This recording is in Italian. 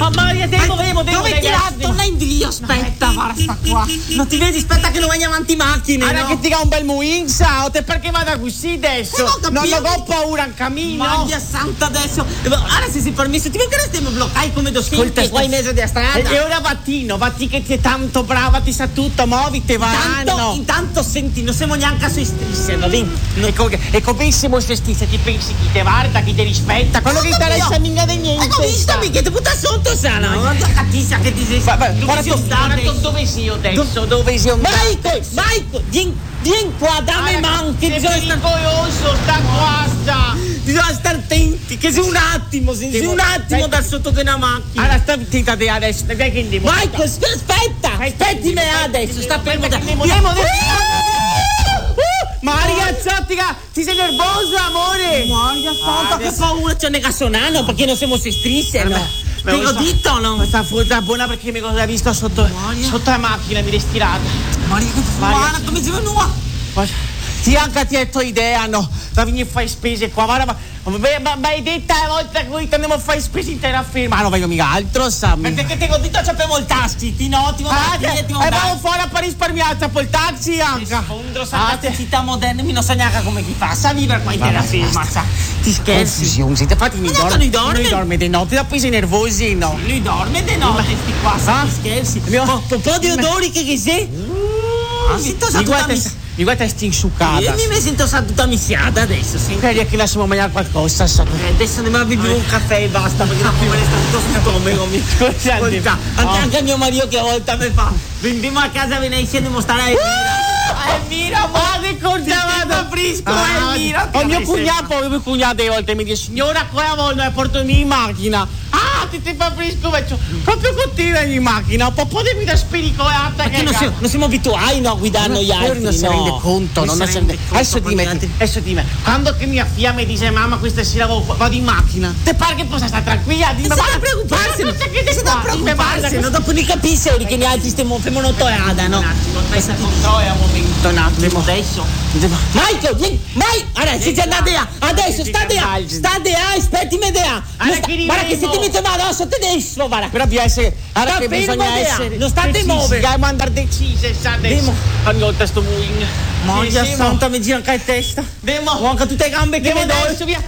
Ma Maria, devo. Dove ti va? Torna indietro, aspetta, guarda, sta qua. Non ti vedi? Aspetta che non andiamo avanti macchine. Allora che ti dà un bel muinza, te perché vada così adesso? Non ho paura in cammino. Maria santa adesso. Ora se si permesso, ti perché stiamo bloccati come due sfinti qua in mezzo della strada? E ora vatti che sei tanto brava, ti sa tutto, muoviti, vanno. Intanto senti, non siamo neanche a sue stesse, no? Ecco benissimo se stesse, ti pensi chi te guarda, chi te rispetta, quello che interessa mica di niente. Ecco, visto che ti butta sotto, sana. Guarda cattiva che ti sei. Guarda dove sei adesso, dove sei andato? Michael, vieni qua, dammi mano, che bisogna stare pericoloso, sta qua. Bisogna stare attenti, che sei un attimo dal sotto di una macchina. Allora sta zitta te adesso, dai che andiamo. Michael, aspetti me adesso, sta fermo. Maria Zottica, ti sei nervosa, amore? Maria santa, che paura, c'è un negassonano, perché non siamo se strisce, no? Te l'ho detto, no? Questa frutta è buona perché mi cosa visto sotto la macchina, mi respirata. Maria, che fuana, come si venuta? Ti anche ti ho detto idea, no? Da venire a fare spese qua, guarda, ma hai detto a volte che andiamo a fare spese intera firma. Ma non voglio mica altro, Sammy. Perché te l'ho detto c'avevo il taxi, ti noti, e vado fuori a risparmiare, c'è poi il taxi anche. Sfondro, sa città moderne, mi non sa neanche come chi fa, sa vivere qua intera firma, sa. Ti scherzi? Confusione, siete fatti mi dorme di notte, dopo sei nervosi, no? Lui dorme di notte, sti qua, sa, scherzi. Un po' di odori che sei? Mi guarda sti insuccata. Io mi sento tutta mischiata adesso, sì. Credi che lasciamo mangiare qualcosa, sa? Adesso andiamo a bere un caffè e basta, perché dopo me ne sta tutto sul stomaco. Anche mio marito che a volte mi fa. Andiamo a casa, ve ne insieme a stare a Elmira, ma ricordava Frisco, Elmira. Mio cugnato a volte mi dice, signora, qua voglio portami in macchina. Ti fa fresco, proprio continua in macchina, potevi da spericolata. Perché non siamo abituati, no, a guidare noi altri. Non si rende conto, non si rende conto. Adesso dimmi, quando che mia figlia mi dice, mamma, questa sera vado in macchina, te pare che possa stare tranquilla? Non si deve preoccuparsi, no? Dopo ne capisci che gli altri stiamo toiada, no? Un attimo, adesso. Michael, vieni, vai! Adesso sei andata adesso, state aspetti me dea. Guarda che se ti metti male addosso te adesso, guarda. Però bisogna essere. Non state muovere. Dobbiamo andare decise, sa adesso. Ogni volta sto muovendo. Maria santa, mi gira anche la testa. Anche tutte le gambe che mi do.